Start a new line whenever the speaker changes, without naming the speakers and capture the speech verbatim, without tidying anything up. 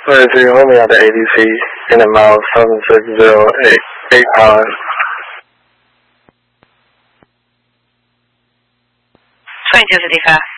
thirty-three, hold me at the A D C in a mile seven six zero eight eight power.
twenty-two fifty-five.